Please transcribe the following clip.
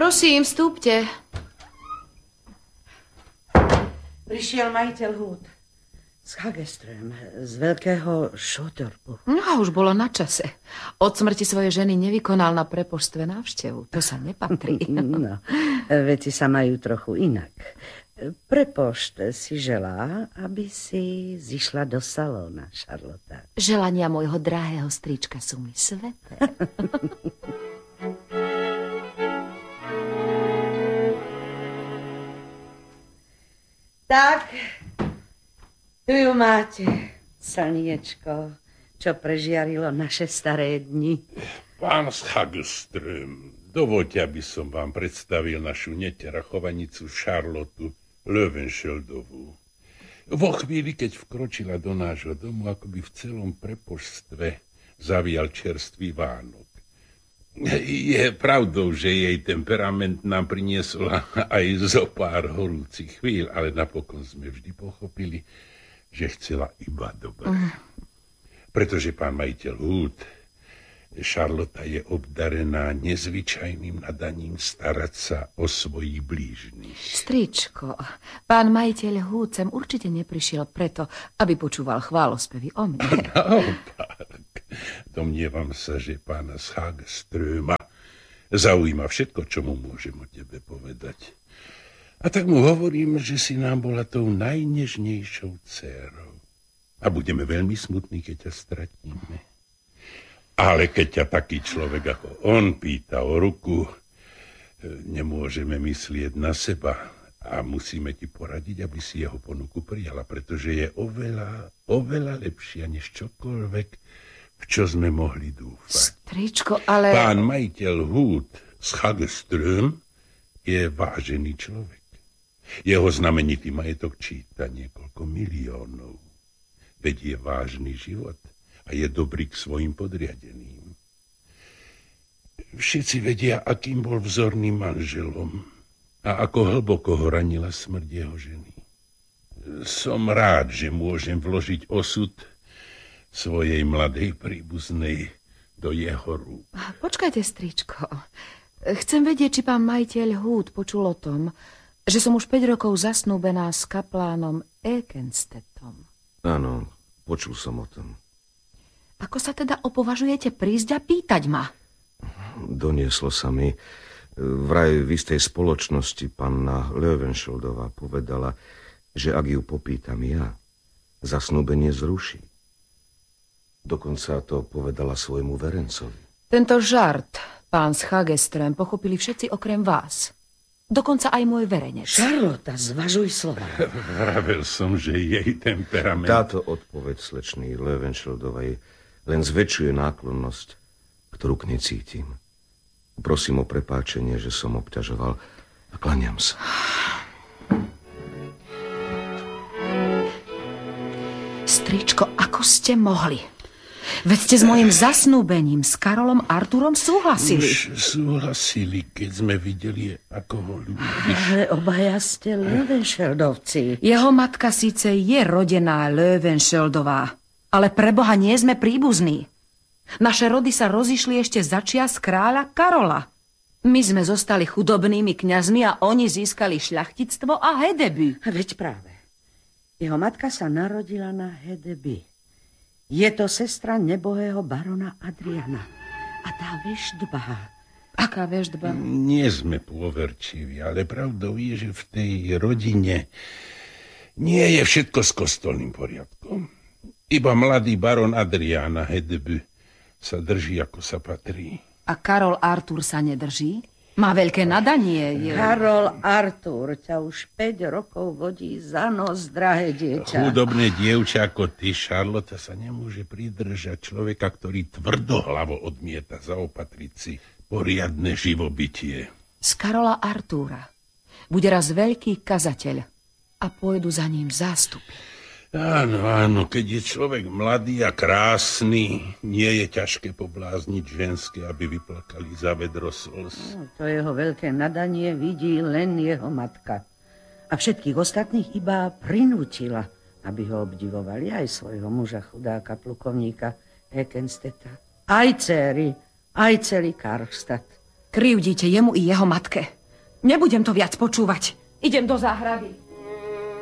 Prosím, vstúpte. Prišiel majiteľ Hút z Hageström, z veľkého Šotorpu. No a už bolo na čase. Od smrti svojej ženy nevykonal na prepoštve návštevu. To sa nepatrí. No, veci sa majú trochu inak. Prepošt si želá, aby si zišla do salóna, Charlotta. Želania môjho drahého strička sú mi sveté. Tak, tu ju máte, slniečko, čo prežiarilo naše staré dni. Pán Hageström, dovoľte, aby som vám predstavil našu neterachovanicu Charlottu Löwenschildovú. Vo chvíli, keď vkročila do nášho domu, akoby v celom prepoštstve zavial čerstvý Vánok. Je pravdou, že jej temperament nám priniesol aj zo pár horúcich chvíľ, ale napokon sme vždy pochopili, že chcela iba dobre. Pretože pán majiteľ Hút, Charlotta je obdarená nezvyčajným nadaním starať sa o svojich blížnych. Stričko, pán majiteľ Hút sem určite neprišiel preto, aby počúval chválospevy o mne. Naopak, domnievam sa, že pána Hageströma zaujíma všetko, čo mu môžem o tebe povedať. A tak mu hovorím, že si nám bola tou najnežnejšou dcérou. A budeme veľmi smutní, keď ťa stratíme. Ale keď ťa taký človek ako on pýta o ruku, nemôžeme myslieť na seba a musíme ti poradiť, aby si jeho ponuku prijala, pretože je oveľa lepšia než čokoľvek, v čo sme mohli dúfať. Stričko, ale... Pán majiteľ Hút z Hageström je vážený človek. Jeho znamenitý majetok číta niekoľko miliónov. Veď je vážny život a je dobrý k svojim podriadeným. Všetci vedia, akým bol vzorným manželom a ako hlboko ho ranila smrť jeho ženy. Som rád, že môžem vložiť osud svojej mladej príbuznej do jeho rúk. Počkajte, stričko. Chcem vedieť, či pán majiteľ Hút počul o tom, že som už 5 rokov zasnúbená s kaplánom Ekenstedtom. Áno, počul som o tom. Ako sa teda opovažujete prísť a pýtať ma? Donieslo sa mi. Vraj v istej spoločnosti panna Löwenschildová povedala, že ak ju popýtam ja, zasnúbenie zruší. Dokonca to povedala svojmu verencovi. Tento žart, pán z Hageström, pochopili všetci okrem vás. Dokonca aj môj verenec. Charlotta, zvažuj slova. Vravel som, že jej temperament... Táto odpoveď slečny Löwenschildovej len zväčšuje náklonnosť, ktorú k nej cítim. Prosím o prepáčenie, že som obťažoval a klaniam sa. Stričko, ako ste mohli? Veď ste s mojim zasnúbením s Karolom Arturom súhlasili. Už súhlasili, keď sme videli, ako ho ľúbiš. Ale obaja ste Löwenschildovci. Jeho matka síce je rodená Löwenschildová, ale pre Boha nie sme príbuzní. Naše rody sa rozišli ešte za čias kráľa Karola. My sme zostali chudobnými kňazmi a oni získali šľachtictvo a Hedeby. Veď práve. Jeho matka sa narodila na Hedeby. Je to sestra nebohého barona Adriana. A tá veštba... Aká veštba? Nie sme pôverčiví, ale pravdou je, že v tej rodine nie je všetko s kostolným poriadkom. Iba mladý baron Adriana Hedeby sa drží, ako sa patrí. A Karol Artur sa nedrží? Má veľké nadanie. Karol Artur ťa už 5 rokov vodí za nos, drahé dieťa. Chudobné dievča ako ty, Charlotta, sa nemôže pridržať človeka, ktorý tvrdohlavo odmieta zaopatriť si poriadne živobytie. Z Karola Artúra bude raz veľký kazateľ a pôjdu za ním zástupy. Áno, keď je človek mladý a krásny, nie je ťažké poblázniť ženské, aby vyplakali za vedro slz. To jeho veľké nadanie vidí len jeho matka. A všetkých ostatných iba prinútila, aby ho obdivovali, aj svojho muža, chudáka plukovníka Ekenstedta. Aj dcéry, aj celý Karlstad. Krivdíte jemu i jeho matke. Nebudem to viac počúvať. Idem do záhrady.